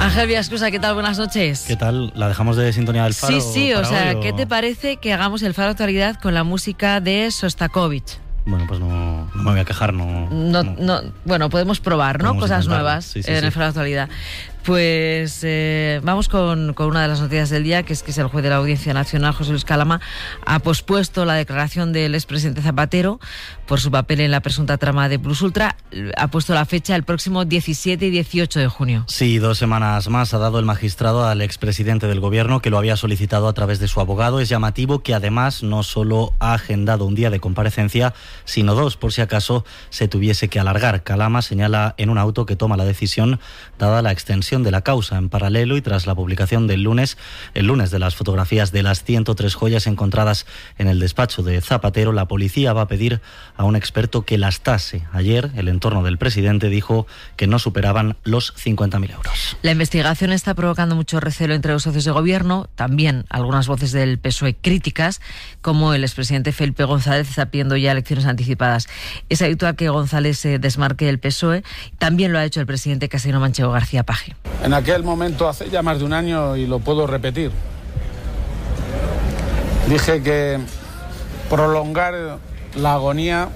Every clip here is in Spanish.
Ángel Villaescusa, ¿qué tal? Buenas noches. ¿Qué tal? ¿La dejamos de sintonía del Faro? Sí, o sea, hoy, ¿qué te parece que hagamos el Faro Actualidad con la música de Sostakovich? Bueno, pues no me voy a quejar, no. Bueno, podemos probar, ¿no? Cosas nuevas sí, en el Faro Actualidad. Pues vamos con una de las noticias del día, que es el juez de la Audiencia Nacional, José Luis Calama, ha pospuesto la declaración del expresidente Zapatero por su papel en la presunta trama de Plus Ultra. Ha puesto la fecha el próximo 17 y 18 de junio. Sí, 2 semanas más ha dado el magistrado al expresidente del gobierno, que lo había solicitado a través de su abogado. Es llamativo que además no solo ha agendado un día de comparecencia, sino 2, por si acaso se tuviese que alargar. Calama señala en un auto que toma la decisión dada la extensión de la causa. En paralelo, y tras la publicación el lunes de las fotografías de las 103 joyas encontradas en el despacho de Zapatero, la policía va a pedir a un experto que las tase. Ayer, el entorno del presidente dijo que no superaban los 50.000 euros. La investigación está provocando mucho recelo entre los socios de gobierno, también algunas voces del PSOE críticas, como el expresidente Felipe González está pidiendo ya elecciones anticipadas. Es habitual que González se desmarque del PSOE, también lo ha hecho el presidente Casino Manchego García Paje. En aquel momento, hace ya más de un año, y lo puedo repetir, dije que prolongar la agonía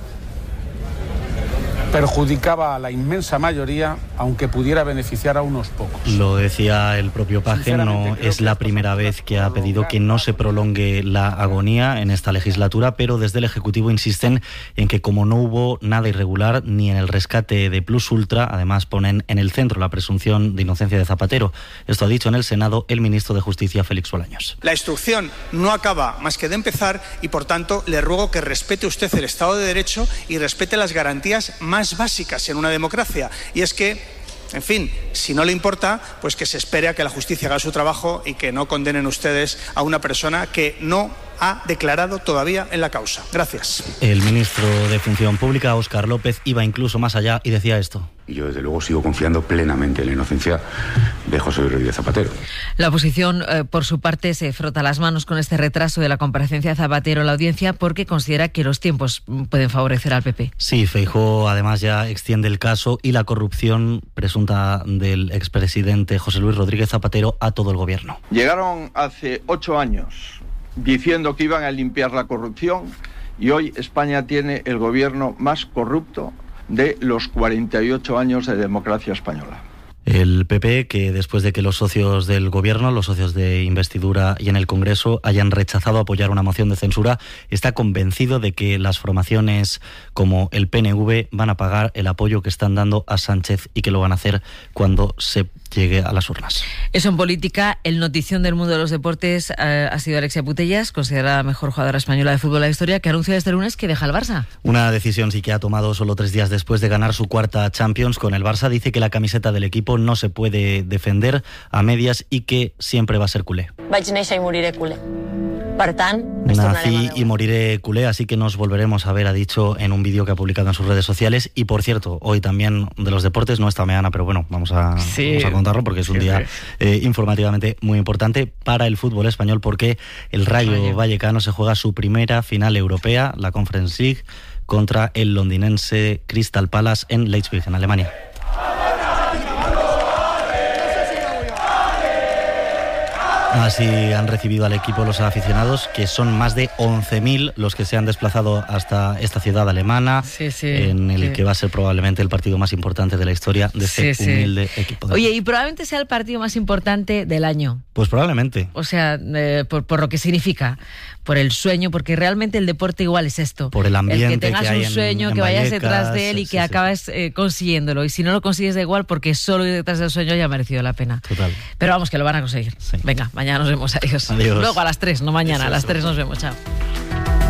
perjudicaba a la inmensa mayoría, aunque pudiera beneficiar a unos pocos. Lo decía el propio Paje, no es la primera vez que ha pedido que no se prolongue la agonía en esta legislatura, pero desde el Ejecutivo insisten en que como no hubo nada irregular ni en el rescate de Plus Ultra, además ponen en el centro la presunción de inocencia de Zapatero. Esto ha dicho en el Senado el ministro de Justicia, Félix Bolaños. La instrucción no acaba más que de empezar y, por tanto, le ruego que respete usted el Estado de Derecho y respete las garantías más básicas en una democracia, y es que, en fin, si no le importa, pues que se espere a que la justicia haga su trabajo y que no condenen ustedes a una persona que no ha declarado todavía en la causa. Gracias. El ministro de Función Pública, Óscar López, iba incluso más allá y decía esto. Y yo, desde luego, sigo confiando plenamente en la inocencia de José Luis Rodríguez Zapatero. La oposición, por su parte, se frota las manos con este retraso de la comparecencia de Zapatero en la audiencia porque considera que los tiempos pueden favorecer al PP. Sí, Feijóo además ya extiende el caso y la corrupción presunta del expresidente José Luis Rodríguez Zapatero a todo el gobierno. Llegaron hace 8 años diciendo que iban a limpiar la corrupción y hoy España tiene el gobierno más corrupto de los 48 años de democracia española. El PP, que después de que los socios del gobierno, los socios de investidura y en el Congreso hayan rechazado apoyar una moción de censura, está convencido de que las formaciones como el PNV van a pagar el apoyo que están dando a Sánchez y que lo van a hacer cuando se llegue a las urnas. Eso en política. El notición del mundo de los deportes ha sido Alexia Putellas, considerada la mejor jugadora española de fútbol de la historia, que anuncia este lunes que deja el Barça. Una decisión sí que ha tomado solo 3 días después de ganar su 4ª Champions con el Barça. Dice que la camiseta del equipo no se puede defender a medias y que siempre va a ser culé. Vaig néixer i moriré culé. Per tant, nací y moriré culé, así que nos volveremos a ver, ha dicho en un vídeo que ha publicado en sus redes sociales. Y por cierto, hoy también de los deportes, no esta mañana, pero bueno, vamos a contarlo porque es un día informativamente muy importante para el fútbol español, porque el Rayo Vallecano se juega su primera final europea, la Conference League, contra el londinense Crystal Palace en Leipzig, en Alemania. Así han recibido al equipo los aficionados, que son más de 11.000 los que se han desplazado hasta esta ciudad alemana, en el que va a ser probablemente el partido más importante de la historia de este humilde equipo. Oye, y probablemente sea el partido más importante del año. Pues probablemente. O sea, por lo que significa, por el sueño, porque realmente el deporte igual es esto. Por el ambiente que tengas que hay un sueño, en que vayas Vallecas, detrás de él y que acabes consiguiéndolo. Y si no lo consigues, da igual, porque solo ir detrás del sueño ya ha merecido la pena. Total. Pero vamos, que lo van a conseguir. Sí. Venga, mañana nos vemos. Adiós. Adiós. Luego a las 3, no mañana, a las 3 nos vemos. Chao.